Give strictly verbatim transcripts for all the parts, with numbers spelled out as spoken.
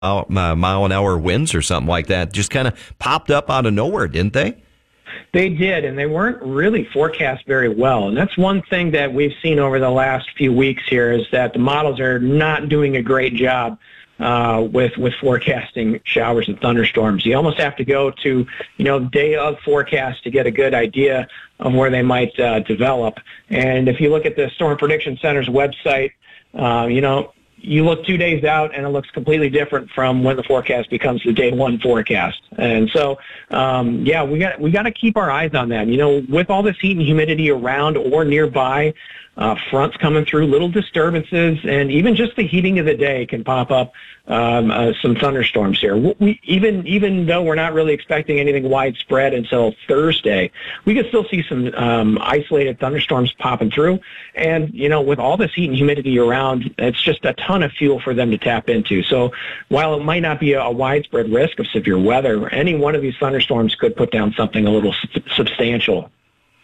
uh, mile an hour winds or something like that. Just kind of popped up out of nowhere, didn't they? They did, and they weren't really forecast very well. And that's one thing that we've seen over the last few weeks here is that the models are not doing a great job uh, with with forecasting showers and thunderstorms. You almost have to go to, you know, day of forecast to get a good idea of where they might uh, develop. And if you look at the Storm Prediction Center's website, uh, you know, you look two days out and it looks completely different from when the forecast becomes the day one forecast. And so, um, yeah, we got we got to keep our eyes on that. You know, with all this heat and humidity around or nearby, uh, fronts coming through, little disturbances, and even just the heating of the day can pop up um, uh, some thunderstorms here. We, even even though we're not really expecting anything widespread until Thursday, we can still see some um, isolated thunderstorms popping through. And, you know, with all this heat and humidity around, it's just a ton of fuel for them to tap into. So while it might not be a, a widespread risk of severe weather, any one of these thunderstorms could put down something a little su- substantial.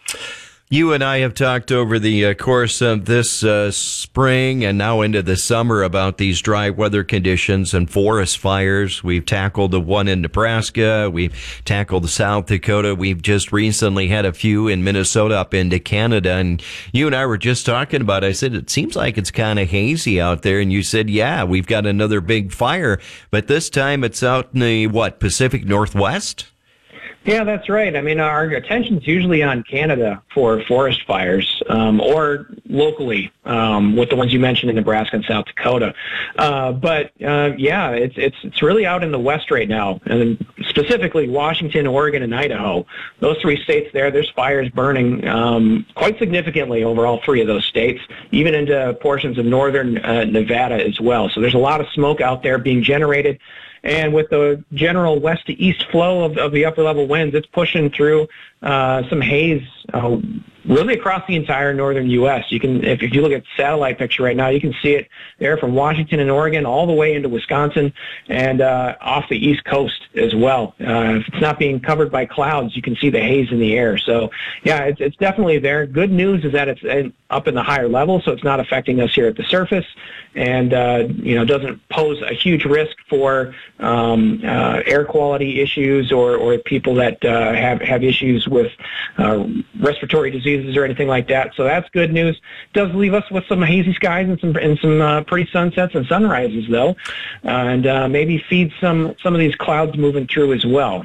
You and I have talked over the uh, course of this uh, spring and now into the summer about these dry weather conditions and forest fires. We've tackled the one in Nebraska. We've tackled the South Dakota. We've just recently had a few in Minnesota up into Canada. And you and I were just talking about it. I said, it seems like it's kind of hazy out there. And you said, yeah, we've got another big fire. But this time it's out in the, what, Pacific Northwest? Yeah, that's right. I mean, our attention's usually on Canada for forest fires, um, or locally um, with the ones you mentioned in Nebraska and South Dakota. Uh, but uh, yeah, it's it's it's really out in the West right now, and specifically Washington, Oregon, and Idaho. Those three states there, there's fires burning um, quite significantly over all three of those states, even into portions of northern uh, Nevada as well. So there's a lot of smoke out there being generated. And with the general west to east flow of, of the upper level winds, it's pushing through uh, some haze uh, really across the entire northern U S. You can, if, if you look at the satellite picture right now, you can see it there from Washington and Oregon all the way into Wisconsin and uh, off the East Coast as well. Uh, if it's not being covered by clouds, you can see the haze in the air. So, yeah, it's, it's definitely there. Good news is that it's in, up in the higher level, so it's not affecting us here at the surface, and uh, you know, doesn't pose a huge risk for um, uh, air quality issues or, or people that uh, have have issues with uh, respiratory diseases or anything like that. So that's good news. Does leave us with some hazy skies and some and some uh, pretty sunsets and sunrises though, uh, and uh, maybe feed some some of these clouds moving through as well.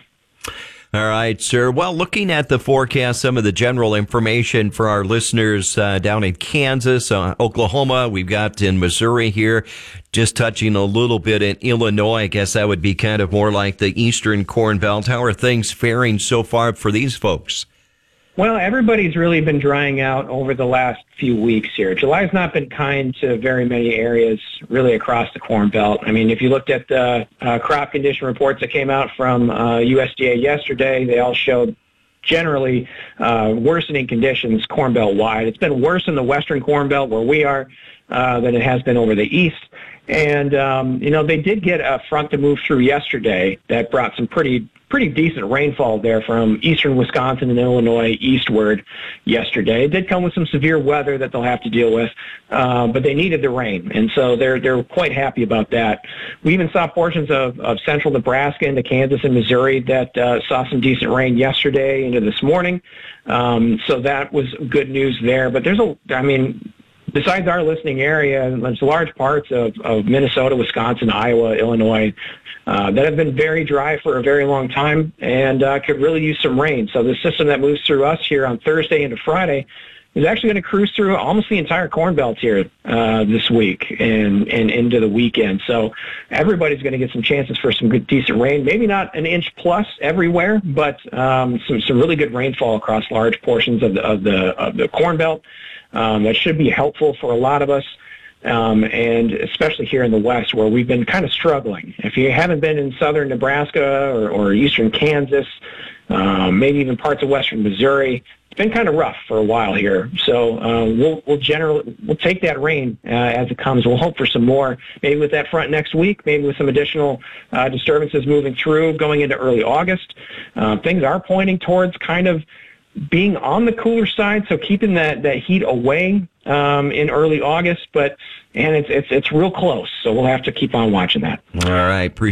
All right, sir. Well, looking at the forecast, some of the general information for our listeners uh, down in Kansas, uh, Oklahoma, we've got in Missouri here, just touching a little bit in Illinois. I guess that would be kind of more like the Eastern Corn Belt. How are things faring so far for these folks? Well, everybody's really been drying out over the last few weeks here. July's not been kind to very many areas really across the Corn Belt. I mean, if you looked at the uh, crop condition reports that came out from uh, U S D A yesterday, they all showed generally uh, worsening conditions Corn Belt wide. It's been worse in the Western Corn Belt where we are uh, than it has been over the East. And, um, you know, they did get a front to move through yesterday that brought some pretty pretty decent rainfall there from eastern Wisconsin and Illinois eastward yesterday. It did come with some severe weather that they'll have to deal with, uh, but they needed the rain, and so they're they're quite happy about that. We even saw portions of, of central Nebraska into Kansas and Missouri that uh, saw some decent rain yesterday into this morning, um, so that was good news there. But there's a, I mean, besides our listening area, there's large parts of, of Minnesota, Wisconsin, Iowa, Illinois, uh, that have been very dry for a very long time and uh, could really use some rain. So the system that moves through us here on Thursday into Friday is actually going to cruise through almost the entire Corn Belt here uh, this week and, and into the weekend. So everybody's going to get some chances for some good, decent rain. Maybe not an inch plus everywhere, but um, some some really good rainfall across large portions of the of the of the Corn Belt. Um, that should be helpful for a lot of us, um, and especially here in the West where we've been kind of struggling. If you haven't been in southern Nebraska or, or eastern Kansas, um, maybe even parts of western Missouri, it's been kind of rough for a while here. So uh, we'll we'll generally we'll take that rain uh, as it comes. We'll hope for some more, maybe with that front next week, maybe with some additional uh, disturbances moving through going into early August. Uh, things are pointing towards kind of being on the cooler side, so keeping that, that heat away um, in early August, but and it's it's it's real close. So we'll have to keep on watching that. All right.